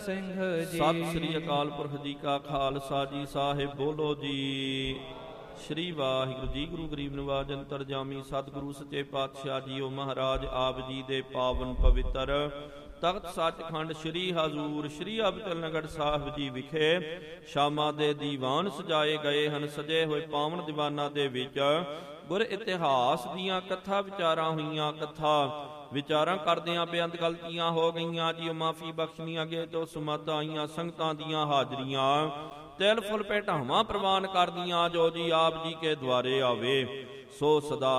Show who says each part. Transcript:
Speaker 1: ਸਿੰਘ ਜੀ।
Speaker 2: ਸਤਿ ਸ੍ਰੀ ਅਕਾਲ ਪੁਰਖ ਜੀ ਕਾ ਖਾਲਸਾ ਜੀ, ਸਾਹਿਬ ਬੋਲੋ ਜੀ। ਸ਼੍ਰੀ ਵਾਹਿਗੁਰੂ ਜੀ। ਗੁਰੂ ਗਰੀਬ ਨਿਵਾਜ ਅੰਤਰਜਾਮੀ ਸਤਿਗੁਰੂ ਸੱਚੇ ਪਾਤਸ਼ਾਹ ਜੀਓ ਮਹਾਰਾਜ ਆਪ ਜੀ ਦੇ ਪਾਵਨ ਪਵਿੱਤਰ ਤਖਤ ਸੱਚਖੰਡ ਸ਼੍ਰੀ ਹਜ਼ੂਰ ਸ਼੍ਰੀ ਅਬਚਲ ਸਾਹਿਬ ਜੀ ਵਿਖੇ ਸ਼ਾਮਾਂ ਦੇ ਦੀਵਾਨ ਸਜਾਏ ਗਏ ਹਨ। ਸਜੇ ਹੋਏ ਪਾਵਨ ਦੀਵਾਨਾਂ ਦੇ ਵਿੱਚ ਗੁਰ ਇਤਿਹਾਸ ਦੀਆਂ ਕਥਾ ਵਿਚਾਰਾਂ ਹੋਈਆਂ। ਕਥਾ ਵਿਚਾਰਾਂ ਕਰਦਿਆਂ ਬੇਅੰਤ ਗਲਤੀਆਂ ਹੋ ਗਈਆਂ ਜੀ, ਮਾਫੀ ਬਖਸ਼ਣੀ। ਅੱਗੇ ਤੋਂ ਸੁਮਤ ਆਈਆਂ ਸੰਗਤਾਂ ਦੀਆਂ ਹਾਜ਼ਰੀਆਂ ਤਿਲ ਫੁੱਲ ਭੇਟਾਵਾਂ ਪ੍ਰਵਾਨ ਕਰਦੀਆਂ। ਜੋ ਜੀ ਆਪ ਜੀ ਕੇ ਦੁਆਰੇ ਆਵੇ ਸੋ ਸਦਾ